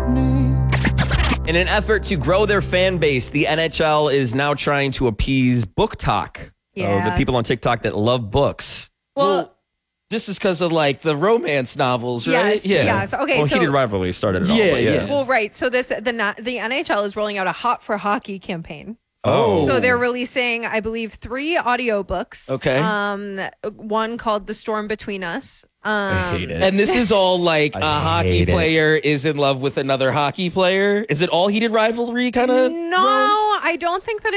In an effort to grow their fan base, the NHL is now trying to appease book talk. Yeah. The people on TikTok that love books. Well, this is because of like the romance novels, right? yes, yes. Okay, Well, so Heated Rivalry started it all. Yeah, but yeah. well, right. So the NHL is rolling out a Hot for Hockey campaign. Oh. So they're releasing, I believe, 3 audiobooks. Okay. One called The Storm Between Us. I hate it. And this is all like a I hockey hate it. player is in love with another hockey player. Is it all Heated Rivalry kind of? No, I don't think that